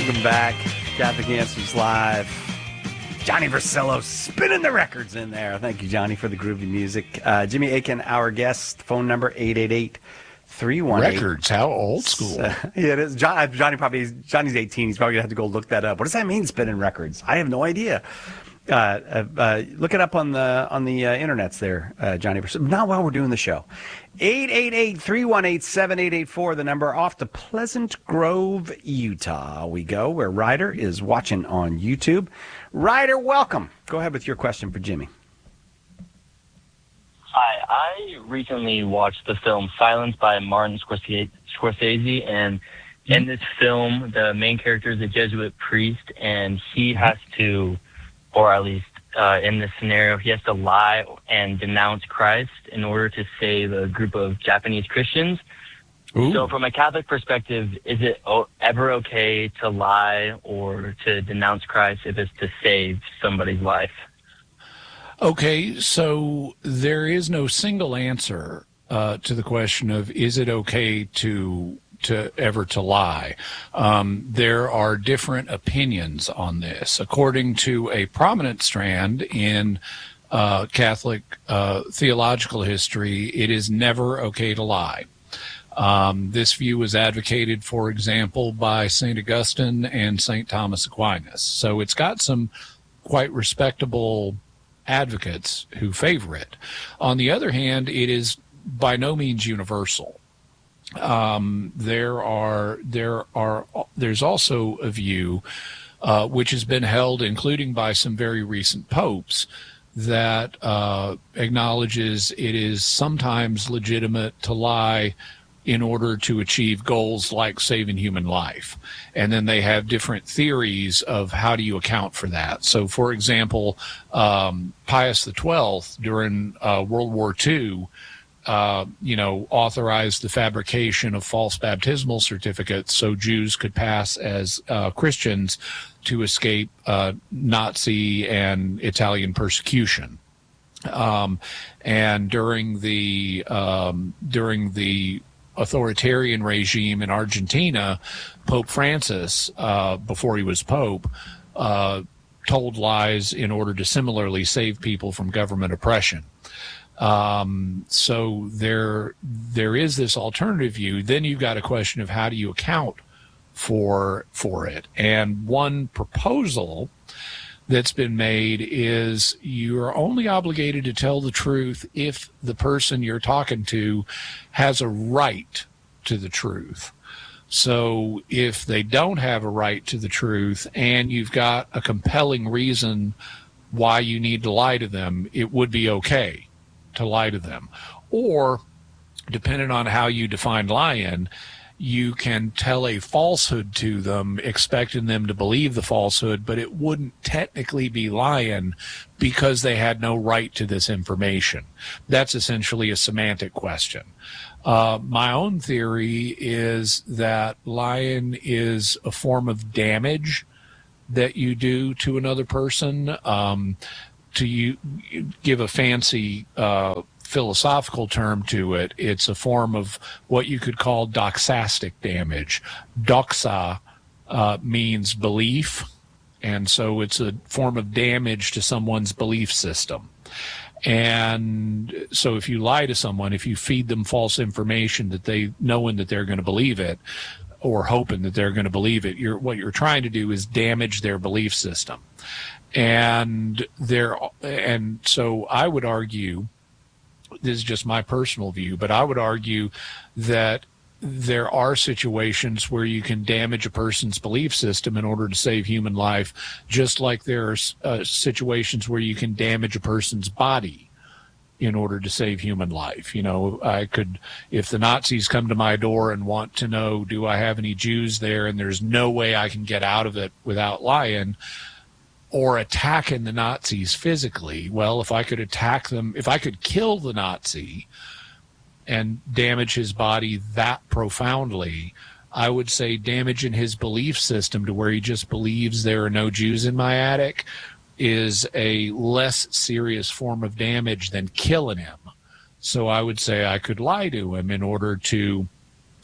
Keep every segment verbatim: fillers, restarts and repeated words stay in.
Welcome back. Catholic Answers Live. Johnny Versillo spinning the records in there. Thank you, Johnny, for the groovy music. Uh, Jimmy Akin, our guest. Phone number eight eight eight, three one eight. Records, how old school. Uh, yeah, it is. John, Johnny probably, Johnny's eighteen. He's probably going to have to go look that up. What does that mean, spinning records? I have no idea. Uh, uh, uh, look it up on the on the uh, internets there, uh, Johnny. Not while we're doing the show. eight eight eight, three one eight, seven eight eight four, the number. Off to Pleasant Grove, Utah we go, where Ryder is watching on YouTube. Ryder, welcome. Go ahead with your question for Jimmy. Hi, I recently watched the film Silence by Martin Scorsese, and in this film, the main character is a Jesuit priest, and he has to, or at least uh, in this scenario, he has to lie and denounce Christ in order to save a group of Japanese Christians. Ooh. So from a Catholic perspective, is it o- ever okay to lie or to denounce Christ if it's to save somebody's life? Okay, so there is no single answer uh, to the question of is it okay to to ever to lie. Um, there are different opinions on this. According to a prominent strand in uh, Catholic uh, theological history, it is never okay to lie. Um, this view was advocated, for example, by Saint Augustine and Saint Thomas Aquinas. So it's got some quite respectable advocates who favor it. On the other hand, it is by no means universal. Um, there are there are there's also a view uh, which has been held, including by some very recent popes, that uh, acknowledges it is sometimes legitimate to lie in order to achieve goals like saving human life. And then they have different theories of how do you account for that. So, for example, um, Pius the twelfth during uh, World War Two, uh, you know, authorized the fabrication of false baptismal certificates so Jews could pass as uh, Christians to escape uh, Nazi and Italian persecution. Um, and during the um, during the authoritarian regime in Argentina, Pope Francis, uh, before he was Pope, uh, told lies in order to similarly save people from government oppression. Um, so there, there is this alternative view. Then you've got a question of how do you account for, for it? And one proposal that's been made is you're only obligated to tell the truth if the person you're talking to has a right to the truth. So if they don't have a right to the truth and you've got a compelling reason why you need to lie to them, it would be okay to lie to them. Or, depending on how you define lying, you can tell a falsehood to them, expecting them to believe the falsehood, but it wouldn't technically be lying because they had no right to this information. That's essentially a semantic question. Uh, my own theory is that lying is a form of damage that you do to another person. Um, to you, give a fancy uh philosophical term to it, it's a form of what you could call doxastic damage. Doxa uh, means belief, and so it's a form of damage to someone's belief system. And so if you lie to someone, if you feed them false information that they knowing that they're going to believe it, or hoping that they're going to believe it, you're what you're trying to do is damage their belief system. And there, and so I would argue, this is just my personal view, but I would argue that there are situations where you can damage a person's belief system in order to save human life, just like there are uh, situations where you can damage a person's body in order to save human life. You know, I could, if the Nazis come to my door and want to know, do I have any Jews there, and there's no way I can get out of it without lying, or attacking the Nazis physically. Well, if I could attack them, if I could kill the Nazi and damage his body that profoundly, I would say damaging his belief system to where he just believes there are no Jews in my attic is a less serious form of damage than killing him. So I would say I could lie to him in order to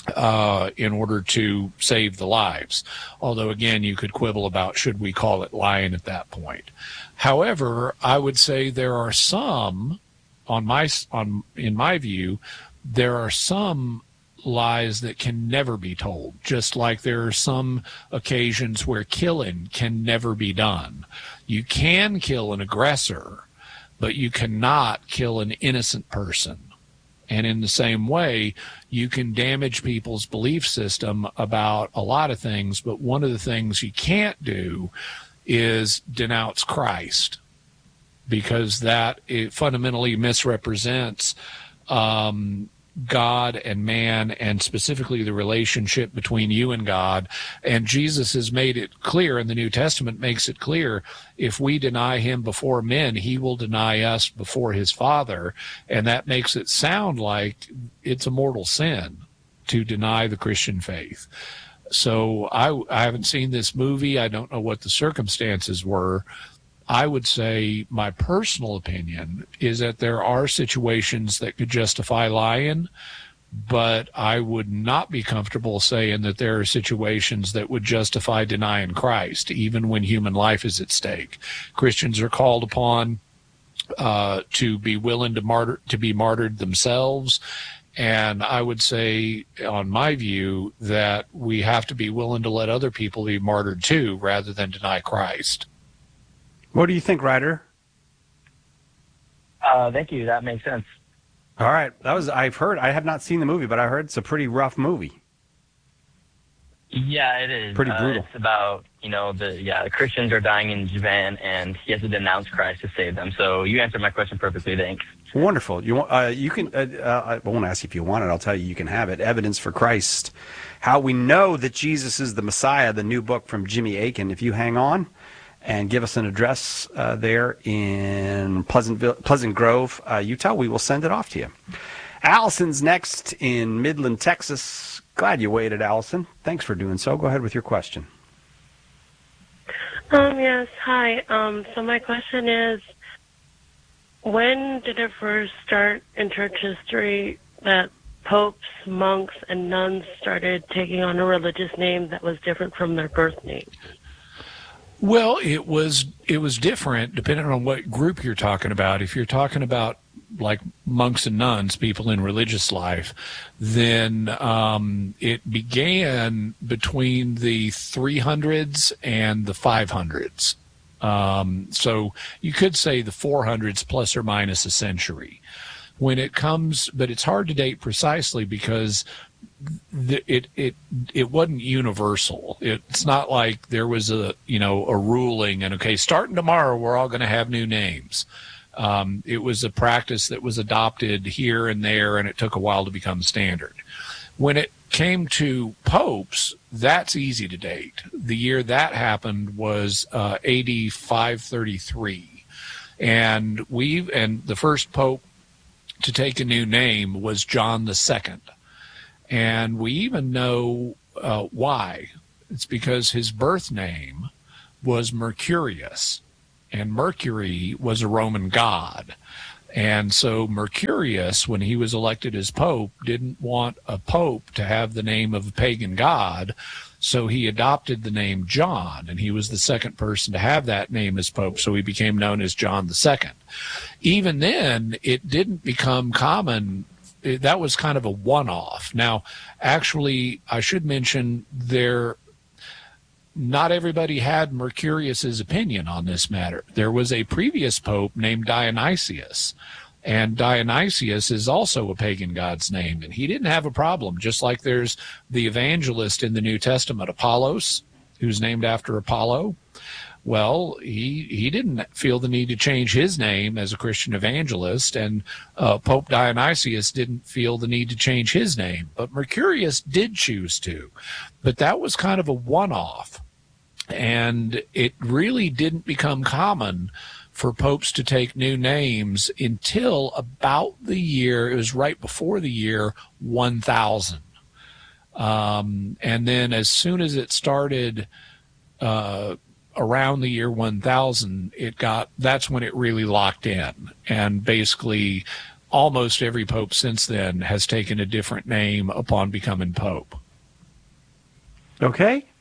uh, in order to save the lives. Although, again, you could quibble about should we call it lying at that point. However, I would say there are some, on my on in my view, there are some lies that can never be told, just like there are some occasions where killing can never be done. You can kill an aggressor, but you cannot kill an innocent person. And in the same way, you can damage people's belief system about a lot of things, but one of the things you can't do is denounce Christ, because that it fundamentally misrepresents um, God and man, and specifically the relationship between you and God. And Jesus has made it clear, and the New Testament makes it clear, if we deny him before men, he will deny us before his Father. And that makes it sound like it's a mortal sin to deny the Christian faith. So I, I haven't seen this movie. I don't know what the circumstances were. I would say my personal opinion is that there are situations that could justify lying, but I would not be comfortable saying that there are situations that would justify denying Christ, even when human life is at stake. Christians are called upon uh, to be willing to martyr, to be martyred themselves. And I would say, on my view, that we have to be willing to let other people be martyred too, rather than deny Christ. What do you think, Ryder? Uh, thank you. That makes sense. All right. That was, I've heard, I have not seen the movie, but I heard it's a pretty rough movie. Yeah, it is. Pretty uh, brutal. It's about, you know, the, yeah, the Christians are dying in Japan, and he has to denounce Christ to save them. So you answered my question perfectly. Thanks. Wonderful. You want, uh, you can, uh, uh, I won't ask you if you want it. I'll tell you, you can have it. Evidence for Christ. How we know that Jesus is the Messiah, the new book from Jimmy Akin. If you hang on and give us an address uh, there in Pleasantville, Pleasant Grove, uh, Utah, we will send it off to you. Allison's next in Midland, Texas. Glad you waited, Allison. Thanks for doing so. Go ahead with your question. Um, yes, hi. Um, so my question is, when did it first start in church history that popes, monks, and nuns started taking on a religious name that was different from their birth name? Well, it was it was different depending on what group you're talking about. If you're talking about like monks and nuns, people in religious life, then um, it began between the three hundreds and the five hundreds. Um, so you could say the four hundreds plus or minus a century. When it comes, but it's hard to date precisely because the, it it it wasn't universal. It's not like there was a you know a ruling and okay, starting tomorrow we're all going to have new names. Um, it was a practice that was adopted here and there, and it took a while to become standard. When it came to popes, that's easy to date. The year that happened was uh, A D five thirty-three, and we and the first pope to take a new name was John the Second. And we even know uh, why. It's because his birth name was Mercurius, and Mercury was a Roman god. And so Mercurius, when he was elected as pope, didn't want a pope to have the name of a pagan god, so he adopted the name John, and he was the second person to have that name as pope, so he became known as John the Second. Even then, it didn't become common. That was kind of a one-off. Now, actually, I should mention there, not everybody had Mercurius's opinion on this matter. There was a previous pope named Dionysius, and Dionysius is also a pagan god's name, and he didn't have a problem, just like there's the evangelist in the New Testament, Apollos, who's named after Apollo. Well, he he didn't feel the need to change his name as a Christian evangelist, and uh, Pope Dionysius didn't feel the need to change his name, but Mercurius did choose to. But that was kind of a one-off, and it really didn't become common for popes to take new names until about the year, it was right before the year one thousand. Um, and then as soon as it started uh, around the year one thousand, it got, that's when it really locked in. And basically almost every pope since then has taken a different name upon becoming pope. Okay.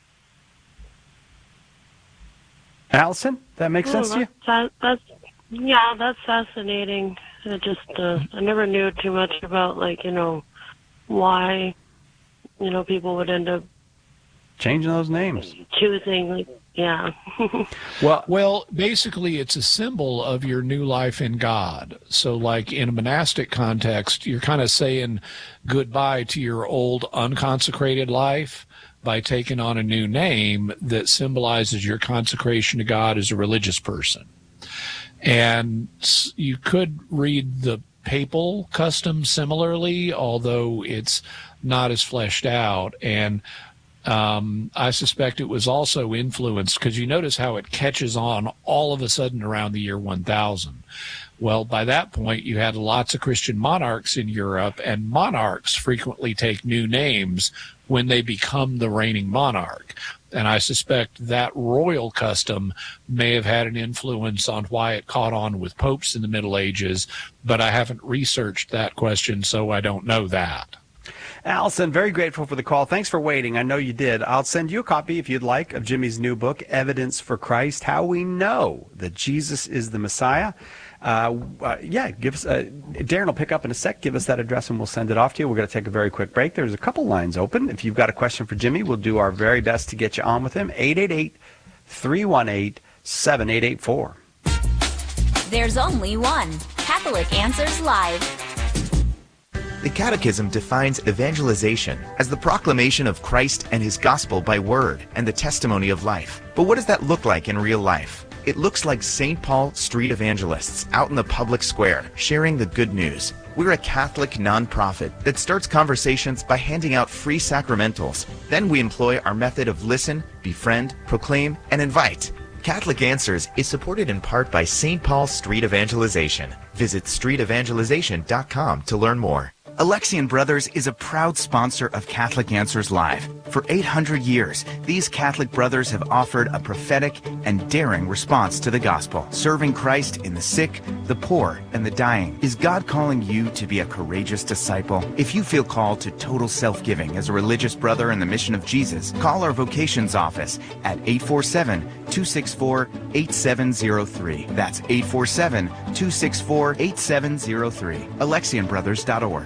Allison, that makes Oh, sense to you? that's, that's yeah, that's fascinating. I just uh, I never knew too much about like you know why you know people would end up Changing those names. choosing like yeah. Well, Well, basically, it's a symbol of your new life in God. So, like in a monastic context, you're kind of saying goodbye to your old unconsecrated life by taking on a new name that symbolizes your consecration to God as a religious person. And you could read the papal custom similarly, although it's not as fleshed out. And um, I suspect it was also influenced, because you notice how it catches on all of a sudden around the year one thousand. Well, by that point, you had lots of Christian monarchs in Europe, and monarchs frequently take new names when they become the reigning monarch. And I suspect that royal custom may have had an influence on why it caught on with popes in the Middle Ages, but I haven't researched that question, so I don't know that. Allison, very grateful for the call. Thanks for waiting. I know you did. I'll send you a copy, if you'd like, of Jimmy's new book, Evidence for Christ, How We Know That Jesus is the Messiah. Uh, uh, yeah, give us. Uh, Darren will pick up in a sec. Give us that address, and we'll send it off to you. We're going to take a very quick break. There's a couple lines open. If you've got a question for Jimmy, we'll do our very best to get you on with him. eight eight eight, three one eight, seven eight eight four. There's only one. Catholic Answers Live. The Catechism defines evangelization as the proclamation of Christ and his gospel by word and the testimony of life. But what does that look like in real life? It looks like Saint Paul Street Evangelists out in the public square, sharing the good news. We're a Catholic nonprofit that starts conversations by handing out free sacramentals. Then we employ our method of listen, befriend, proclaim, and invite. Catholic Answers is supported in part by Saint Paul Street Evangelization. Visit street evangelization dot com to learn more. Alexian Brothers is a proud sponsor of Catholic Answers Live. For eight hundred years, these Catholic brothers have offered a prophetic and daring response to the gospel, serving Christ in the sick, the poor, and the dying. Is God calling you to be a courageous disciple? If you feel called to total self-giving as a religious brother in the mission of Jesus, call our vocations office at eight four seven, two six four, eight seven zero three. That's eight four seven, two six four, eight seven zero three. Alexian Brothers dot org.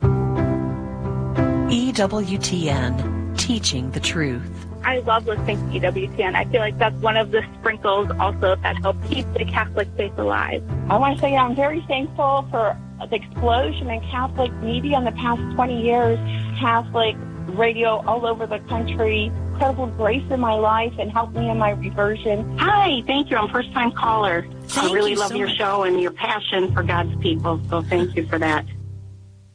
E W T N, teaching the truth. I love listening to E W T N. I feel like that's one of the sprinkles also that help keep the Catholic faith alive. I want to say I'm very thankful for the explosion in Catholic media in the past twenty years. Catholic radio all over the country, incredible grace in my life and helped me in my reversion. Hi, thank you. I'm a first-time caller. Thank I really you love so your much. show and your passion for God's people, so thank you for that.